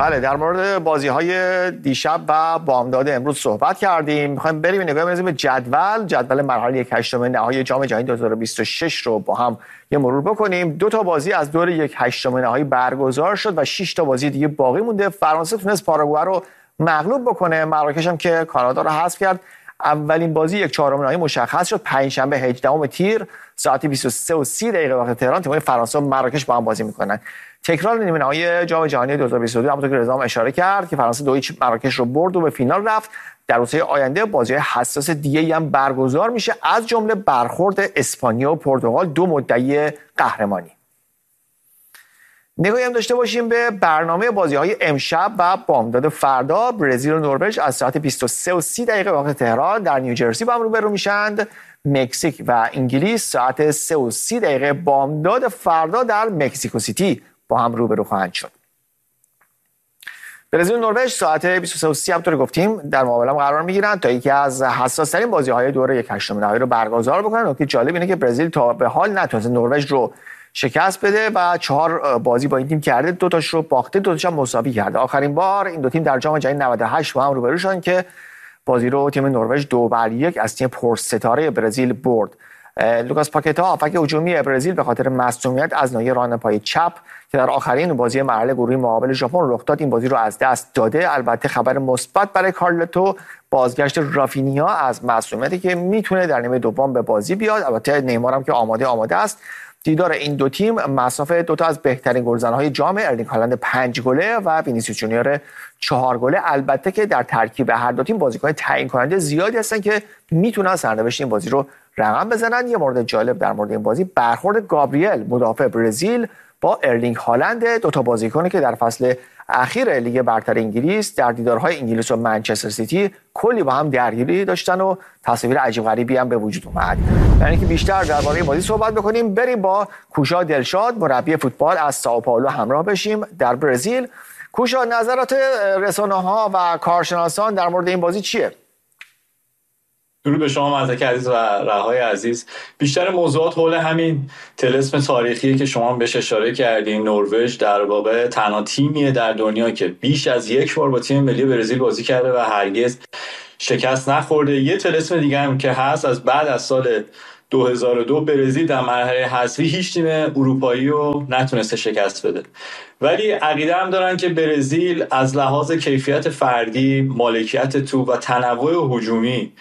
بله، در مورد بازی‌های دیشب و بامداد امروز صحبت کردیم. می‌خوایم بریم نگاه بندازیم به جدول مرحله 1/8 نهایی جام جهانی 2026 رو با هم یه مرور بکنیم. 2 تا بازی از دور 1/8 نهایی برگزار شد و 6 تا بازی دیگه باقی مونده. فرانسه تونست پاراگوئه رو مغلوب بکنه. مراکش هم که کانادا رو حذف کرد. اولین بازی 1/4 نهایی مشخص شد پنجشنبه 18 تیر ساعت 23:30 وقت تهران. تیم‌های فرانسه و مراکش با هم بازی می‌کنن. تکرار نیمه نهایی جام جهانی 2022 همونطور که رضا هم اشاره کرد که فرانسه 2-0 مراکش رو برد و به فینال رفت. در روزهای آینده بازی‌های حساس دیگه‌ای هم برگزار میشه، از جمله برخورد اسپانیا و پرتغال، 2 مدعی قهرمانی. نگاهی هم داشته باشیم به برنامه بازی‌های امشب و بامداد فردا. برزیل و نروژ از ساعت 23:30 وقت تهران در نیوجرسی با هم روبرو میشند. مکزیک و انگلیس ساعت 3:30 بامداد فردا در مکزیکو سیتی با هم روبرو خواهند شد. برزیل و نروژ ساعت 23:30 همونطور گفتیم در مقابل هم قرار میگیرند تا یکی از حساس‌ترین بازی‌های دوره 1/8 نهایی رو برگزار بکنن. نکته جالب اینه که برزیل تا به حال نتونسته نروژ رو شکست بده و 4 بازی با این تیم کرده، 2 تاش رو باخته، 2 تاش هم مساوی کرده. آخرین بار این دو تیم در جام جهانی 98 با هم روبرو شدن که بازی رو تیم نروژ 2-1 از تیم پرستاره برزیل برد. لوکاس پاکتا هافک هجومی برزیل به خاطر مصونیت از ناحیه ران پای چپ که در آخرین بازی مرحله گروهی مقابل ژاپن رخ داد این بازی رو از دست داده. البته خبر مثبت برای کارلتو بازگشت رافینیا از مصونیتی که میتونه در نیمه دوم به بازی بیاد. البته نیمار هم که آماده است. دیدار این دو تیم مسافه 2 تا از بهترین گلزن‌های جام، ارلینگ هالند 5 گله و وینیسیوس جونیور 4 گله. البته که در ترکیب هر دو تیم بازیکن تعیین کننده زیادی هستن که میتونن سرنوشت این بازی رو رقم بزنن. یه مورد جالب در مورد این بازی برخورد گابریل مدافع برزیل با ارلینگ هالند، 2 تا بازیکنی که در فصل اخیر لیگ برتر انگلیس در دیدارهای انگلیس و منچستر سیتی کلی با هم درگیری داشتن و تصاویر عجیب غریبی هم به وجود اومد. یعنی که بیشتر درباره بازی صحبت بکنیم، بریم با کوشا دلشاد مربی فوتبال از سائو پائولو همراه بشیم در برزیل. کوشا، نظرات رسانه‌ها و کارشناسان در مورد این بازی چیه؟ درود به شما مزدک عزیز و رهای عزیز. بیشتر موضوعات حول همین طلسم تاریخی که شما بهش اشاره کردین. نروژ در واقع تنها تیمیه در دنیا که بیش از 1 بار با تیم ملی برزیل بازی کرده و هرگز شکست نخورده. یه طلسم دیگه هم که هست، از بعد از سال 2002 برزیل در مرحله حذفی هیچ تیم اروپایی رو نتونسته شکست بده. ولی عقیده هم دارن که برزیل از لحاظ کیفیت فردی، مالکیت توپ و تنوع هجومی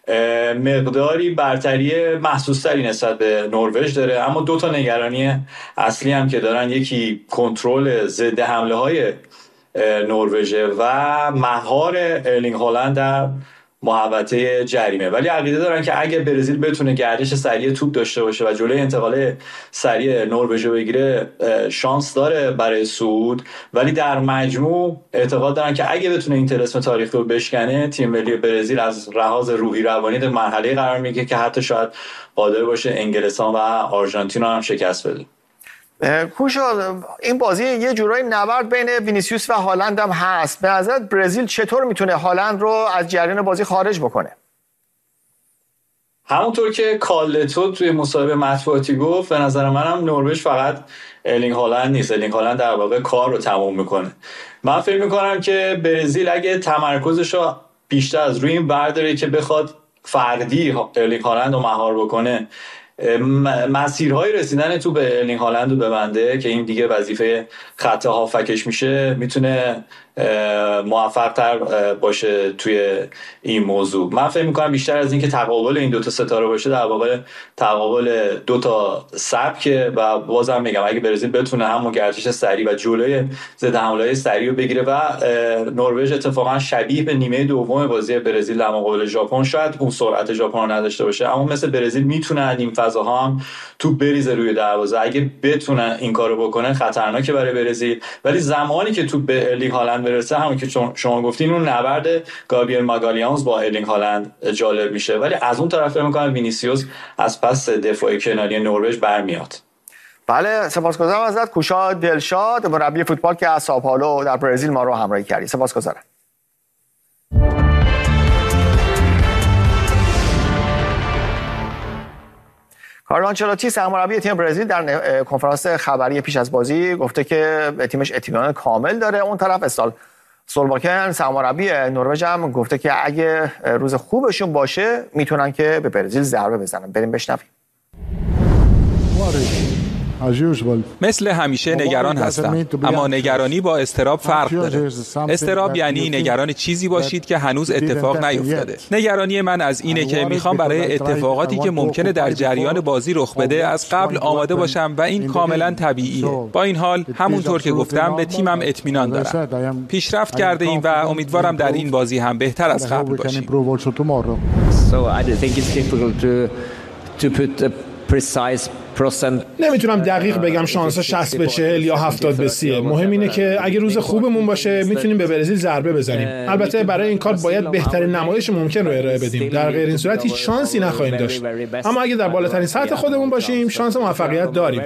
مقداری برتری محسوس‌تری نسبت به نروژ داره. اما 2 تا نگرانی اصلی هم که دارن، یکی کنترل ضد حمله های نروژ و مهار ارلینگ هالند در محوطه جریمه. ولی عقیده دارن که اگه برزیل بتونه گردش سریع توپ داشته باشه و جلوی انتقال سریع نروژ رو بگیره، شانس داره برای صعود. ولی در مجموع اعتقاد دارن که اگه بتونه این طلسم تاریخی رو بشکنه، تیم ملی برزیل از لحاظ روحی روانی در مرحله قرار میگیره که حتی شاید قادر باشه انگلستان و آرژانتین رو هم شکست بده. کوشا، این بازی یه جورایی نبرد بین وینیسیوس و هالند هم هست. به نظرت برزیل چطور میتونه هالند رو از جریان بازی خارج بکنه؟ همونطور که کارلتو توی مصاحبه مطبوعاتی گفت، به نظر منم نروژ فقط ارلینگ هالند نیست. ارلینگ هالند در واقع کار رو تموم میکنه. من فکر میکنم که برزیل اگه تمرکزش رو بیشتر از روی این برداره که بخواد فردی ارلینگ هالند رو مهار بکنه، مسیرهای رسیدن تو به ارلینگ هالند رو ببنده که این دیگه وظیفه خط هافکش میشه، میتونه موفق تر باشه توی این موضوع. من فکر میکنم بیشتر از این که تقابل این 2 تا ستاره باشه، در واقع تقابل 2 تا سبکه. و بازم میگم اگه برزیل بتونه همون گردش سریع و جلوی ضد حمله‌های سریع رو بگیره و نروژ اتفاقا شبیه به نیمه دوم بازی برزیل در مقابل ژاپن، شاید اون سرعت ژاپن رو نداشته باشه، اما مثل برزیل میتونه نیم فضاها هم توپ بریزه روی دروازه. اگه بتونه این کارو بکنه خطرناکه برای برزیل. ولی زمانی که توپ به ارلینگ هالند برسه، همون که شما گفتین، اون نبرد گابریل ماگالیانز با ارلینگ هالند جالب میشه. ولی از اون طرف فکر می‌کنم وینیسیوس از پس دفاع کناری نروژ برمیاد. بله، سپاسگزارم ازت کوشا دلشاد مربی فوتبال که از سائو پائولو در برزیل ما رو همراهی کردی. سپاسگزارم. کارلو آنچلوتی سرمربی تیم برزیل در کنفرانس خبری پیش از بازی گفته که تیمش اطمینان کامل داره. اون طرف سولباکن سرمربی نروژ هم گفته که اگه روز خوبشون باشه میتونن که به برزیل ضربه بزنن. بریم بشنویم. مثل همیشه نگران هستم، اما نگرانی با اضطراب فرق داره. اضطراب یعنی نگران چیزی باشید که هنوز اتفاق نیفتاده. نگرانی من از اینه که میخوام برای اتفاقاتی که ممکنه در جریان بازی رخ بده از قبل آماده باشم و این کاملا طبیعیه. با این حال همونطور که گفتم به تیمم اطمینان دارم. پیشرفت کرده ایم و امیدوارم در این بازی هم بهتر از قبل باشیم. نمیتونم دقیق بگم شانس 60 به 40 یا 70 به 30. مهم اینه که اگه روز خوبمون باشه میتونیم به برزیل ضربه بزنیم. البته برای این کار باید بهترین نمایش ممکن رو ارائه بدیم. در غیر این صورت هیچ شانسی نخواهیم داشت. اما اگه در بالاترین سطح خودمون باشیم شانس موفقیت داریم.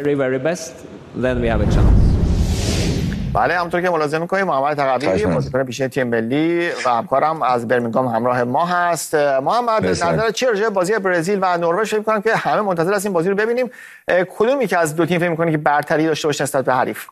بله، همونطور که ملاحظه می‌کنید محمد تقوی بازیکن پیشین تیم ملی و همکارم از برمینگام همراه ما هست. محمد، نظر چی راجع به بازی برزیل و نروژ؟ فکر می‌کنم که همه منتظر هستیم بازی رو ببینیم. کدومی که از دو تیم فکر می‌کنی که برتری داشته باشه نسبت به حریف؟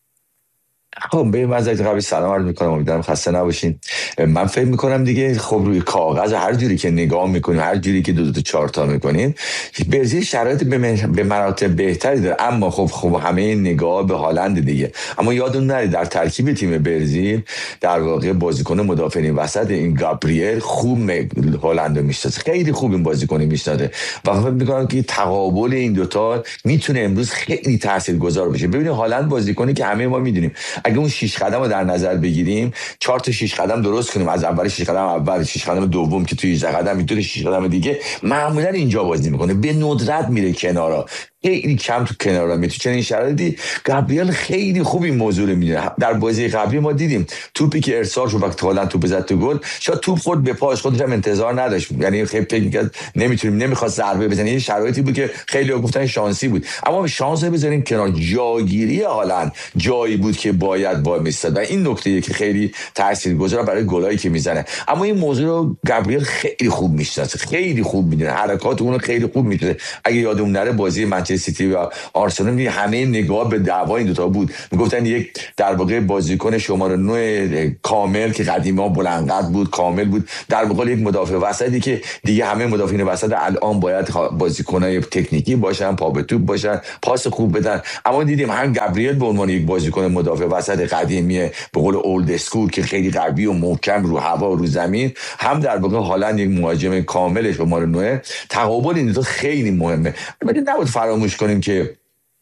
خب به وضعیت قبلی سلام عرض می‌کنم، امیدوارم خسته نباشین. من فکر می‌کنم دیگه خب روی کاغذ هر جوری که نگاه می‌کنیم، هر جوری که دو تا چهار تا می‌کنیم، برزیل شرایط به مراتب بهتری داره. اما خب همه نگاه به هالند دیگه. اما یادتون نره در ترکیب تیم برزیل در واقع بازیکن مدافعین وسط این گابریل خوب هالند میشناسه، خیلی خوب این بازیکن میشناسه و فکر می‌کنم که تقابل این دو تا میتونه امروز خیلی تاثیرگذار بشه. ببینید هالند بازیکنی که همه ما می‌دونیم اگه اون 6 قدم رو در نظر بگیریم، 4 تا 6 قدم درست کنیم، از اول 6 قدم اول، 6 قدم دوم که توی 18 قدم میتونه 6 قدم دیگه معمولا اینجا بازی میکنه، به ندرت میره کنارا، خیلی کم تو کنارا میره. تو چنین شرایطی گابریل خیلی خوب این موضوع رو میدونه. در بازی قبلی ما دیدیم توپی که ارسال شد وقتی هالند توپ زد تو گل، شاید توپ خورد به پاش، خودش هم انتظار نداشت، یعنی خیلی فکر می‌کرد نمیخواست ضربه بزنه. این شرایطی بود که خیلی گفتن شانسی بود، اما شانس رو بذاریم کنار، جاگیری هالند جایی بود که باید وای میستاد و این نکته که خیلی تاثیرگذار برای گلایی که میزنه. اما این موضوع رو گابریل خیلی خوب میشناسه، خیلی خوب میدونه، حرکات اون رو خیلی خوب میدونه. اگه یادمون نره بازی منچستر سیتی و آرسنال همه نگاه به دعوا این دو تا بود، میگفتن یک در واقع بازیکن شماره 9 کامل که قدیما بلند قد بود، کامل بود، در واقع یک مدافع وسطی که دیگه همه مدافعین وسط الان باید بازیکنای تکنیکی باشن، پا به توپ باشن، پاس خوب بدن. اما دیدیم هم گابریل به عنوان یک بازیکن مدافع وسط قدیمی به قول اولد اسکول که خیلی قوی و محکم رو هوا و رو زمین، هم در واقع هالند یک مهاجم کامل شماره 9. تقابل این دو خیلی مهمه. البته نباید فراموش کنیم که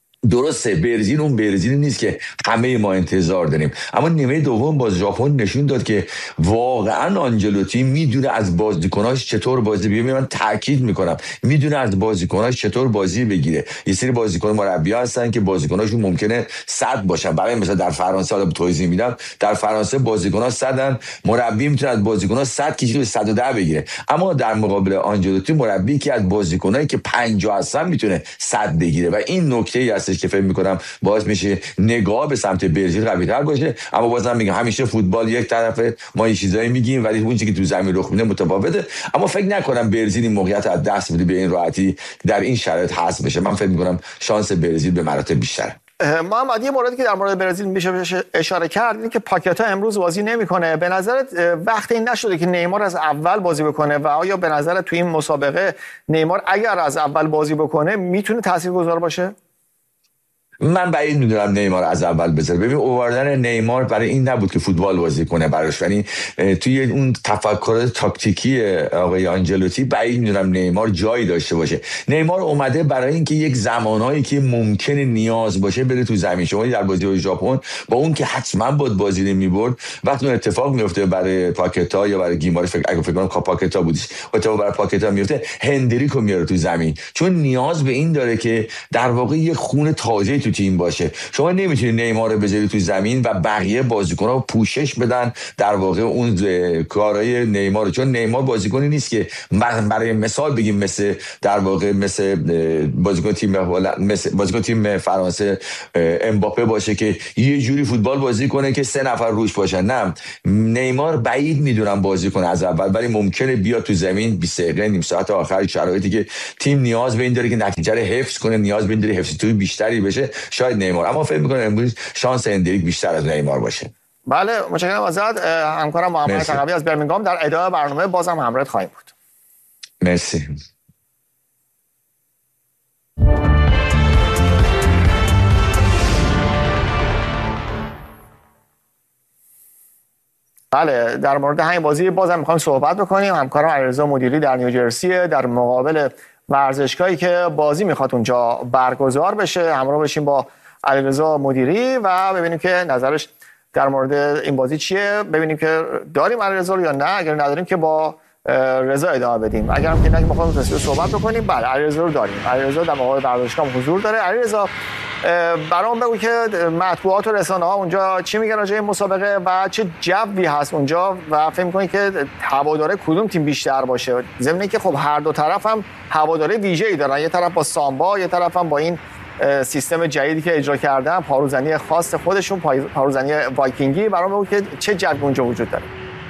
درسته برزیل اون برزیل نیست که همه ما انتظار داریم، اما نیمه دوم با ژاپن نشون داد که واقعا آنجلوتی میدونه از بازیکناش چطور بازی بگیره. من تاکید میکنم میدونه از بازیکناش چطور بازی بگیره. یه سری بازیکن مربی‌ها هستن که بازیکناشون ممکنه 100 باشن، برای مثلا در فرانسه حالا توضیح میدم، در فرانسه بازیکن‌ها 100ان، مربی میتونه از بازیکن‌ها 100 کشید و 110 بگیره. اما در مقابل آنجلوتی مربی که از بازیکنایی که 50 هستن میتونه 100 بگیره و این نکته‌ای است که فکر می‌کنم باعث میشه نگاه به سمت برزیل قوی‌تر باشه. اما بازم میگم همیشه فوتبال یک طرفه، ما یه چیزایی میگیم ولی اون چیزی که تو زمین رخ میده متفاوته. اما فکر نکنم برزیل این موقعیت از دست بده به این راحتی در این شرایط حذف بشه. من فکر می‌کنم شانس برزیل به مراتب بیشتره. محمد، یه موردی که در مورد برزیل میشه اشاره کرد اینه که پاکتا امروز بازی نمیکنه. به نظرت وقت این نشده که نیمار از اول بازی بکنه و آیا به نظرت تو این مسابقه نیمار اگر از اول بازی بکنه میتونه تاثیرگذار باشه؟ من بعید میدونم نیمار از اول بذاره. ببین آوردن نیمار برای این نبود که فوتبال بازی کنه براش، یعنی توی اون تفکر تاکتیکی آقای آنجلوتی بعید میدونم نیمار جایی داشته باشه. نیمار اومده برای اینکه یک زمانهایی که ممکنه نیاز باشه بره تو زمین. شما در بازی ژاپن با اون که حتما بود بازی رو میبرد، وقتی اون اتفاق میفته برای پاکتا یا برای گیمارش، فکر کنم پاکتا بودش، اتفاق برای پاکتا میفته، هندریکو میاره تو زمین، چون نیاز به این داره که در واقع یه خون تازه تو تیم باشه. شما نمیتونی نیمار رو بذاری تو زمین و بقیه بازیکن‌ها پوشش بدن در واقع اون کارهای نیمار، چون نیمار بازیکنی نیست که برای مثال بگیم مثل در واقع مثل بازیکن تیم فرانسه امباپه باشه که یه جوری فوتبال بازی کنه که 3 نفر روش باشن. نه، نیمار بعید میدونم بازی کنه از اول، ولی ممکنه بیاد تو زمین 20 دقیقه نیم ساعت آخر شرایطی که تیم نیاز به این داره که نتیجه رو حفظ کنه، نیاز به این داره حفظ توی بیشتری بشه، شاید نیمار. اما فکر می‌کنم امروز شانس اندریک بیشتر از نیمار باشه. بله، متشکرم ازت. همکارم محمد تقوی از برمینگام. در ادامه برنامه بازم همراهت خواهیم بود. مرسی. بله، در مورد همین بازی بازم میخوایم صحبت بکنیم. همکارم علیرضا مدیری در نیوجرسی در مقابل ورزشگاهی که بازی میخواد اونجا برگزار بشه. همراه بشیم با علیرضا مدیری و ببینیم که نظرش در مورد این بازی چیه. ببینیم که داریم علیرضا رو یا نه. اگر نداریم که با رضا ادامه بدیم. اگر هم که نه میخوایم تصویر صحبت بکنیم. بله، علیرضا رو داریم. علیرضا در مقابل ورزشگاه حضور داره. علیرضا، برام بگو که مطبوعات و رسانه‌ها اونجا چی میگن راجع به مسابقه و چه جوی هست اونجا و فکر می‌کنی که هواداره کدوم تیم بیشتر باشه؟ ضمن اینکه خب هر دو طرف هم هواداره ویژه‌ای دارن، یه طرف با سامبا، یه طرف هم با این سیستم جدیدی که اجرا کردن، پاروزنی خاص خودشون، پاروزنی وایکینگی. برام بگو که چه جوی اونجا وجود داره.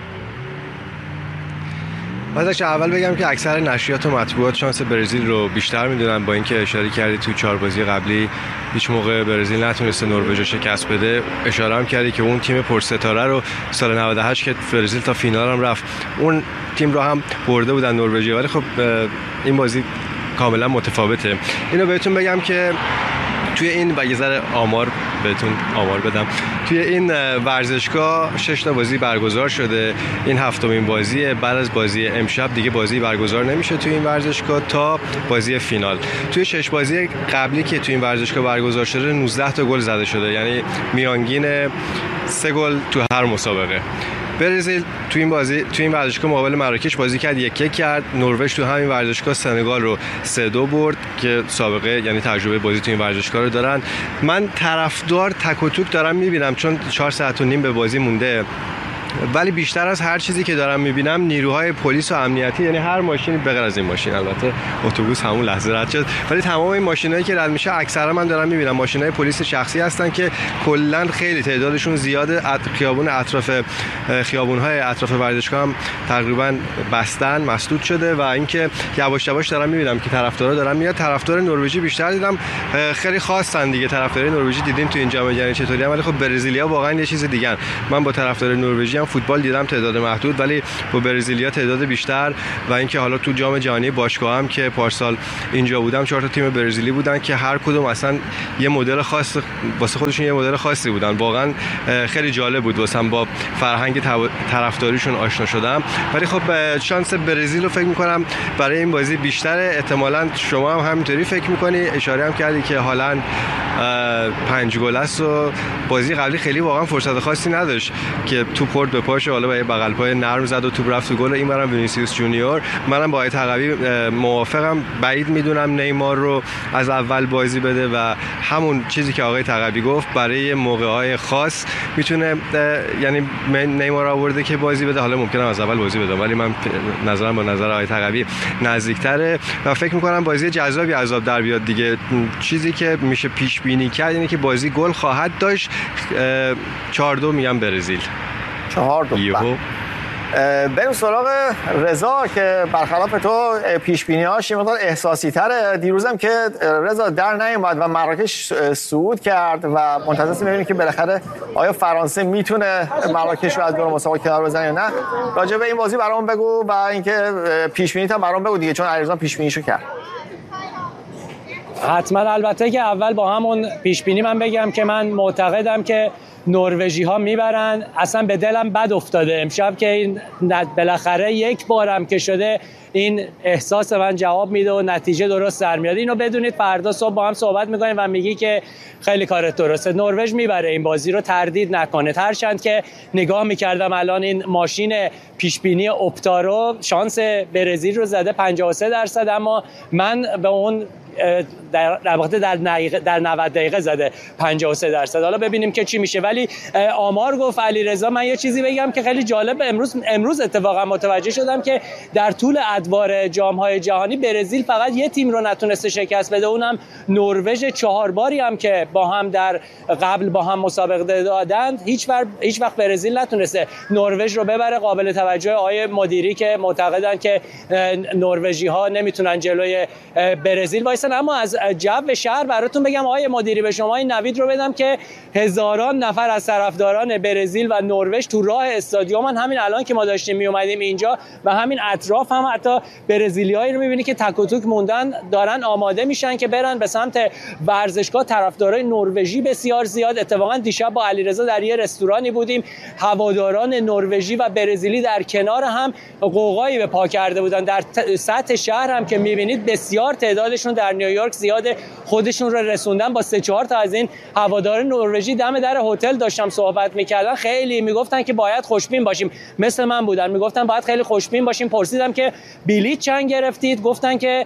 بعدش اول بگم که اکثر نشریات و مطبوعات شانس برزیل رو بیشتر میدونن، با اینکه اشاره کردی تو 4 بازی قبلی هیچ موقع برزیل نتونسته نروژ رو شکست بده. اشاره هم کردی که اون تیم پرستاره رو سال 98 که برزیل تا فینال هم رفت، اون تیم رو هم برده بودن نروژی، ولی خب این بازی کاملا متفاوته. اینو بهتون بگم که توی این و یه ذره بهتون آمار بدم، توی این ورزشگاه 6 تا بازی برگزار شده. این 7مین بازیه. بعد از بازی امشب دیگه بازی برگزار نمیشه توی این ورزشگاه تا بازی فینال. توی 6 بازی قبلی که توی این ورزشگاه برگزار شده 19 تا گل زده شده، یعنی میانگین 3 گل تو هر مسابقه. برزیل تو این ورزشگاه مقابل مراکش بازی کرد، 1-1 کرد. نروژ تو همین ورزشگاه سنگال رو 3-2 برد که سابقه یعنی تجربه بازی تو این ورزشگاه رو دارن. من طرفدار تک و توک دارم میبینم چون 4 ساعت و نیم به بازی مونده، ولی بیشتر از هر چیزی که دارم میبینم نیروهای پلیس و امنیتی، یعنی هر ماشینی به غیر از این ماشین، البته اتوبوس همون لحظه رد شد، ولی تمام این ماشینایی که رد میشه اکثرا من دارم میبینم ماشینای پلیس شخصی هستن که کلا خیلی تعدادشون زیاده. خیابون‌های اطراف ورزشگاه هم تقریبا بستن، مسدود شده و اینکه یواش یواش دارم میبینم که طرفدارا دارن میاد. طرفدار نروژی بیشتر دیدم، خیلی خاصن دیگه. طرفدارای نروژی دیدیم تو این جام جهانی چطوریه، ولی خب برزیلیا واقعا یه چیز دیگه. من با طرفدار نروژی فوتبال دیدم تعداد محدود، ولی با برزیلیا تعداد بیشتر. و اینکه حالا تو جام جهانی باشگاه هم که پارسال اینجا بودم 4 تا تیم برزیلی بودن که هر کدوم اصلا یه مدل خاص واسه خودشون، یه مدل خاصی بودن. واقعا خیلی جالب بود واسم با فرهنگ طرفداریشون آشنا شدم. ولی خب شانس برزیل رو فکر می‌کنم برای این بازی بیشتره. احتمالاً شما هم همینطوری فکر می‌کنی. اشاره هم کردی که هالند 5 گل است و بازی قبلی خیلی واقعا فرصت خاصی نداشت که توپ خورد به پاش، حالا با بغل پای نرم زد و توپ رفت تو گل. این برام وینیسیوس جونیور. منم با تقوی موافقم. بعید میدونم نیمار رو از اول بازی بده و همون چیزی که آقای تقوی گفت برای موقع‌های خاص میتونه، یعنی نیمار آورده که بازی بده. حالا ممکنه از اول بازی بده، ولی من نظرم با نظر آقای تقوی نزدیک‌تره و فکر می‌کنم بازی جذابی عذاب در بیاد دیگه. چیزی که میشه پیش بینی کرد اینه که بازی گل خواهد داشت. 4-2 میگم برزیل. 4-2. بریم سراغ رضا که برخلاف تو پیش بینی‌هاش یه مقدار احساسی تره. دیروزم که رضا در نیومد و مراکش صعود کرد و منتظر ببینیم که بالاخره آیا فرانسه میتونه مراکش رو از دور مسابقه کنار بزنه یا نه. راجع به این بازی برام بگو و اینکه پیش بینیت هم برام بگو دیگه، چون علیرضا پیش بینیشو کرد. حتما. البته که اول با همون پیش بینی من بگم که من معتقدم که نروژی ها میبرن. اصلا به دلم بد افتاده امشب که این بالاخره یک بارم که شده این احساس من جواب میده و نتیجه درست در میاد. اینو بدونید فردا صبح با هم صحبت میکنیم و میگی که خیلی کارت درسته. نروژ میبره این بازی رو، تردید نکنه. هرچند که نگاه میکردم الان این ماشین پیشبینی اپتارو شانس برزیل رو زده 53%، اما من به اون در واقع در 90 دقیقه زده 53%. حالا ببینیم که چی میشه. ولی آمار گفت علیرضا، من یه چیزی بگم که خیلی جالب. امروز اتفاقا متوجه شدم که در طول ادوار جام‌های جهانی برزیل فقط یه تیم رو نتونسته شکست بده، اونم نروژ. 4 باری هم که با هم در قبل با هم مسابقه دادند هیچ وقت برزیل نتونسته نروژ رو ببره. قابل توجه آقای مدیری که معتقدن که نروژی‌ها نمیتونن جلوی برزیل وایسن. اما از جو شهر براتون بگم آقای مدیری، به شما این نوید رو بدم که هزاران نفر از طرفداران برزیل و نروژ تو راه استادیومن. همین الان که ما داشتیم می اومدیم اینجا و همین اطراف هم حتی برزیلیایی رو می‌بینی که تک و توک موندن، دارن آماده میشن که برن به سمت ورزشگاه. طرفدارای نروژی بسیار زیاد. اتفاقا دیشب با علیرضا در یه رستورانی بودیم، هواداران نروژی و برزیلی در کنار هم قوقایی به پا کرده بودن. در سطح شهر هم که می‌بینید بسیار تعدادشون در نیویورک زیاده، خودشون رو رسوندن. با 3-4 تا از این هوادار نروژی دم در هتل داشتم صحبت می‌کردن، خیلی میگفتن که باید خوشبین باشیم. مثل من بودن، میگفتن باید خیلی خوشبین باشیم. پرسیدم که بلیت چند گرفتید؟ گفتن که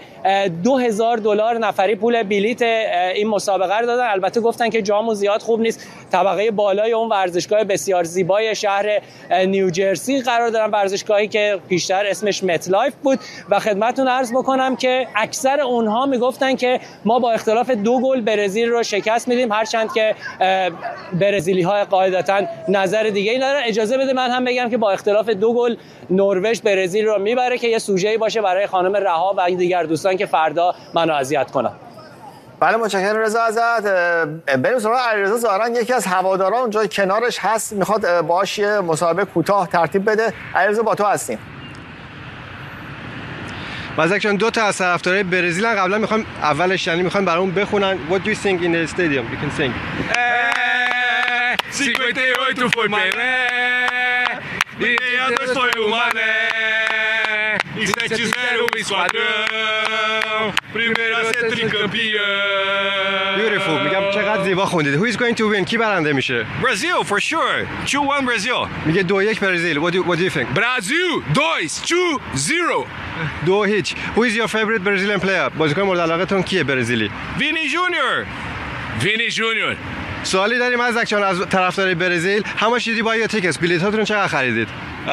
$2000 نفری پول بلیت این مسابقه رو دادن. البته گفتن که جامو زیاد خوب نیست، طبقه بالای اون ورزشگاه بسیار زیبای شهر نیوجرسی قرار دارن، ورزشگاهی که پیشتر اسمش مت لایف بود. و خدمتتون عرض بکنم که اکثر اونها میگفتن که ما با اختلاف 2 گل برزیل رو شکست میدیم، هرچند که برزیلی‌ها قاعدتاً نظر دیگه‌ای دارن. اجازه بده من هم بگم که با اختلاف 2 گل نروژ برزیل رو میبره، که یه سوژه‌ای باشه برای خانم رها و دیگر دوستان که فردا منو اذیت کنن. بله متشکرم رضا ازت. بریم سراغ علیرضا. ظاهرا یکی از هواداران اونجا کنارش هست، میخواد باهاش یه مصاحبه کوتاه ترتیب بده. علیرضا با تو هستیم. مزدک 2 تا از طرفدارای برزیل قبلا میخوام اولش یعنی میخوام برامون بخونن What do you think in the stadium? You can sing. 58 foi Pelé, e 2 foi o Mané, e 7-0 o Esquadrão, primeiro a ser tricampeão. Beautiful. میگم چقدر زیبا خوندید. Who is going to win? کی برنده میشه؟ Brazil for sure. 2-1 Brazil. میگه 2-1 برزیل. What do you think? Brasil 2-0. 2-0. Who is your favorite Brazilian player? بازیکن مورد علاقتون کیه برزیلی؟ Vini Junior. سوالی داریم از جان از طرفدار برزیل. How much did you buy your tickets? بلیطاتون چقدر خریدید؟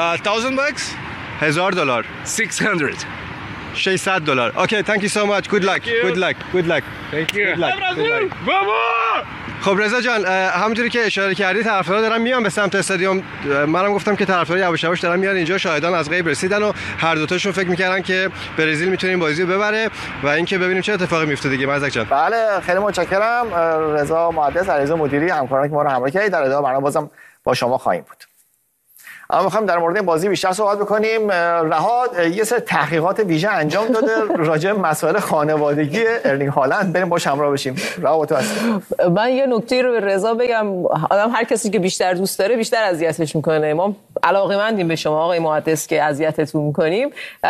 $1,000. $1000. 600. $600. Okay, thank you so much. Good luck. Good luck. Good luck. Thank you. Good luck. Brasil. Vamos! خب رضا جان، همونجوری که اشاره کردی طرفدارا دارن میان به سمت استادیوم. منم گفتم که طرفدارا یواش یواش دارن میان اینجا. شاهدان از غیب رسیدن و هر دو تاشون فکر می‌کردن که برزیل میتونه این بازی رو ببره و اینکه ببینیم چه اتفاقی میفته دیگه. مزدک جان. بله خیلی متشکرم رضا محدث، علیرضا مدیری، همکارانی که ما رو همراه کردید. در ادامه برنامه بازم با شما خواهیم بود. اما می‌خوایم در مورد این بازی بیشتر صحبت بکنیم. رها یه سری تحقیقات ویژه انجام داده راجع به مسائل خانوادگی ارلینگ هالند. بریم باش همراه بشیم. رها با تو هستم. من یه نکته رو به رضا بگم. آدم هر کسی که بیشتر دوست داره بیشتر اذیتش میکنه. ما علاقه‌مندیم به شما آقای محدث که اذیتتون میکنیم.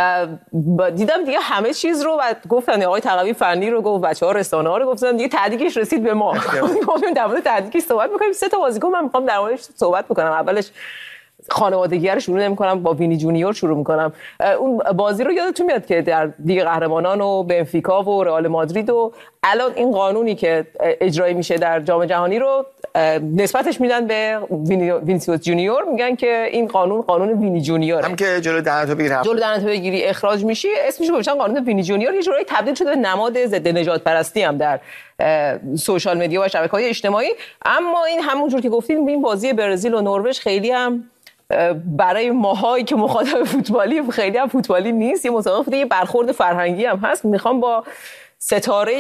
دیدم دیگه همه چیز رو گفتن، آقای تقوی فنی رو گفت، بچه‌ها رسانه‌ها رو گفتن، دیگه تعدیقش رسید به ما. ما در مورد تعدیقش صحبت می‌کنیم. 3 تا بازیکن من می‌خوام در موردش صحبت بکنم. اولش خانوادگی رو شروع نمی‌کنم، با وینی جونیور شروع می‌کنم. اون بازی رو یادتون میاد که در لیگ قهرمانان و بنفیکا و رئال مادرید و الان این قانونی که اجرایی میشه در جام جهانی رو نسبتش میدن به وینیسیوس جونیور، میگن که این قانون وینی جونیور هم که جلو دهنتو بگیری اخراج میشی، اسمش رو گذاشتن قانون وینی جونیور. یه جورایی تبدیل شده به نماد ضد نژاد پرستی هم در سوشال مدیا و شبکه‌های اجتماعی. اما این همونجور که گفتیم این بازی برزیل و نروژ خیلی هم برای ماهایی که مخاطب فوتبالی خیلی هم فوتبالی نیست، یه مسابقه یه برخورد فرهنگی هم هست. میخوام با ستاره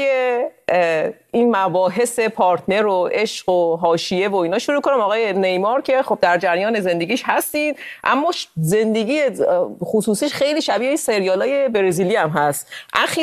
این مباحث پارتنر و عشق و حاشیه و اینا شروع کنم. آقای نیمار که خب در جریان زندگیش هستید، اما زندگی خصوصیش خیلی شبیه این سریالای برزیلی هم هست.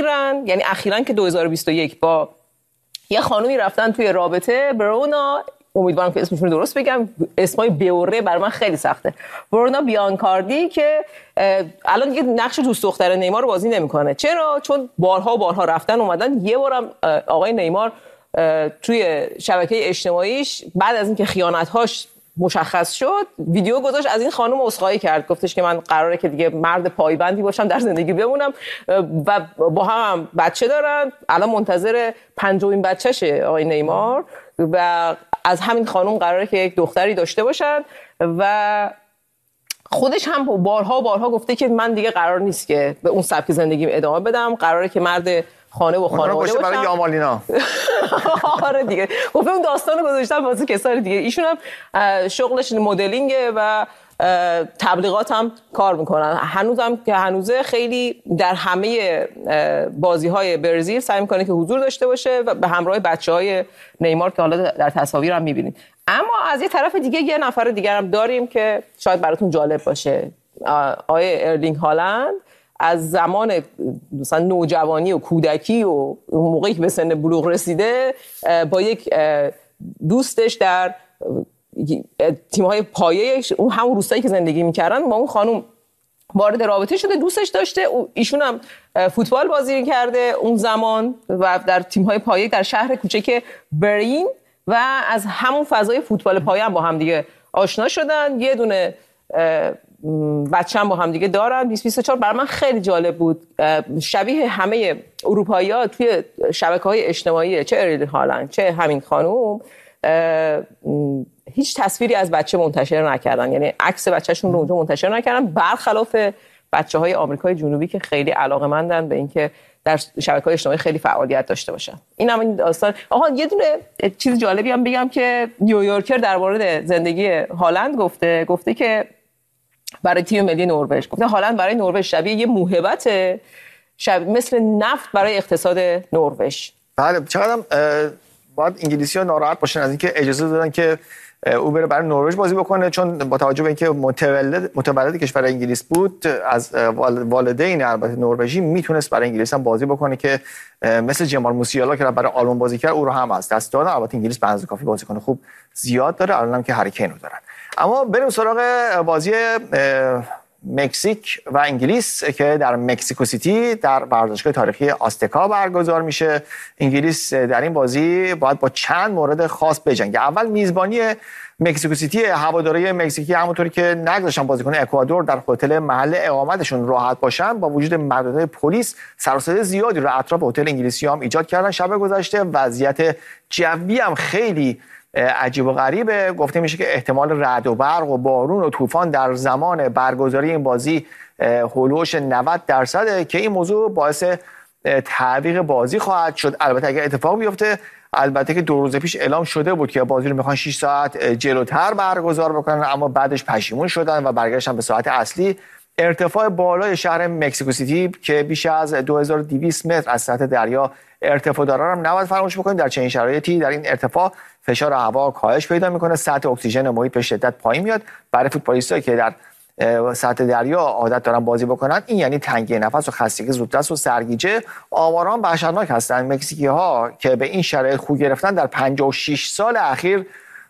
اخیراً که 2021 با یه خانومی رفتن توی رابطه، برونا امیدوارم که اسمشون رو درست بگم، اسمای بیوره برای من خیلی سخته. برونا بیانکاردی که الان دیگه نقش دوست دختر نیمار رو بازی نمیکنه. چرا؟ چون بارها رفتن اومدن. یه بارم آقای نیمار توی شبکه اجتماعیش بعد از اینکه خیانت‌هاش مشخص شد ویدیو گذاشت، از این خانم عذرخواهی کرد، گفتش که من قراره که دیگه مرد پایبندی باشم، در زندگی بمونم و با هم بچه دارن. الان منتظر 5مین بچه‌شه آقای نیمار و از همین خانم قراره که یک دختری داشته باشن و خودش هم بارها گفته که من دیگه قرار نیست که به اون سبک زندگیم ادامه بدم، قراره که مرد خانه و خانواده باشم. برای یامالینا. آره دیگه گفته اون داستانو گذاشتم واسه کسای دیگه. ایشون هم شغلش مدلینگه و تبلیغات هم کار میکنن. هنوزه خیلی در همه بازی‌های برزیل سعی میکنه که حضور داشته باشه و به همراه بچه‌های نیمار که حالا در تصاویر هم میبینید. اما از یه طرف دیگه یه نفر دیگر هم داریم که شاید براتون جالب باشه. آقای ارلینگ هالند از زمان مثلا نوجوانی و کودکی و اون موقعی که به سن بلوغ رسیده با یک دوستش در تیم‌های پایه اون همون روستایی که زندگی می‌کردن با اون خانم وارد رابطه شده، دوستش داشته. ایشون هم فوتبال بازی کرده اون زمان و در تیم‌های پایه در شهر کوچک برین و از همون فضای فوتبال پایه هم با هم دیگه آشنا شدن. یه دونه بچه هم با هم دیگه دارن 20-24. برای من خیلی جالب بود. شبیه همه اروپایی‌ها توی شبکه‌های اجتماعی چه ارلینگ هالند چه همین خانم هیچ تصویری از بچه منتشر نکردن، یعنی عکس بچه‌شون رو اونجا منتشر نکردن، برخلاف بچه‌های آمریکای جنوبی که خیلی علاقه‌مندن به اینکه در شبکه‌های اجتماعی خیلی فعالیت داشته باشن. این داستان. یه دونه چیز جالبی هم بگم که نیویورکر در مورد زندگی هالند گفته که برای تیم ملی نروژ گفته هالند برای نروژ شبیه یه موهبته، مثل نفت برای اقتصاد نروژ. بله، چقدر باید انگلیسی‌ها ناراحت باشن از اینکه اجازه دادن که او بره برای نروژ بازی بکنه، چون با توجه به اینکه متولد کشور انگلیس بود از والدین البته نروژی میتونست برای انگلیس هم بازی بکنه که مثل جمال موسیالا که برای آلمان بازی کرد او رو هم از دست دادن. البته انگلیس به اندازه کافی بازیکن خوب زیاد داره، الان هم که هری کین رو دارن. اما بریم سراغ بازی مکزیک و انگلیس که در مکزیکو سیتی در ورزشگاه تاریخی آستکا برگزار میشه. انگلیس در این بازی باید با چند مورد خاص بجنگه. اول میزبانی مکزیکو سیتی، هواداری مکزیکی همونطوری که نگذاشتن بازیکن اکوادور در هتل محل اقامتشون راحت باشن با وجود محدودیت پلیس سر و صدای زیادی رو اطراف هتل انگلیسی هم ایجاد کردن. شب گذشته وضعیت جوی هم خیلی عجیب و غریبه. گفته میشه که احتمال رعد و برق و بارون و طوفان در زمان برگزاری این بازی هولوش 90% که این موضوع باعث تعویق بازی خواهد شد. البته اگر اتفاق بیفته، البته که 2 روز پیش اعلام شده بود که بازی رو میخوان 6 ساعت جلوتر برگزار بکنن، اما بعدش پشیمون شدن و برگشتن به ساعت اصلی. ارتفاع بالای شهر مکزیکو سیتی که بیش از 2200 متر از سطح دریا ارتفاع داره هم نباید فراموش بکنید. در چنین شرایطی در این ارتفاع فشار هوا کاهش پیدا میکنه، سطح اکسیژن محیط به شدت پایین میاد. برای فوتبالیستایی که در سطح دریا عادت دارن بازی بکنن این یعنی تنگی نفس و خستگی زودرس و سرگیجه. آماران وحشتناک هستند. مکزیکی ها که به این شرایط خو گرفتن در 56 سال اخیر